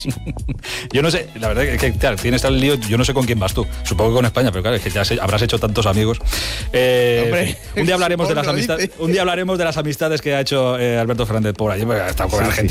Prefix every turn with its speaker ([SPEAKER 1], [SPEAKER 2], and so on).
[SPEAKER 1] Yo no sé, la verdad es que claro, tienes tal lío, yo no sé con quién vas tú. Supongo que con España, pero claro, es que ya habrás hecho tantos amigos.
[SPEAKER 2] Hombre,
[SPEAKER 1] un día hablaremos de las amistades que ha hecho Alberto Fernández por allí, porque ha estado con Argentina.